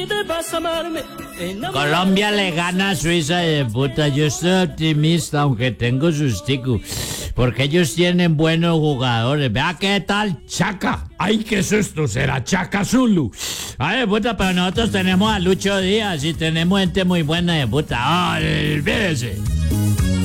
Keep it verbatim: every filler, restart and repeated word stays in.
Colombia le gana a Suiza de puta. Yo estoy optimista, aunque tengo sustico. Porque ellos tienen buenos jugadores. Vea qué tal Chaca. Ay, qué susto, será Chaca Zulu. Ay, puta, pero nosotros tenemos a Lucho Díaz y tenemos gente muy buena de puta. Olvídese.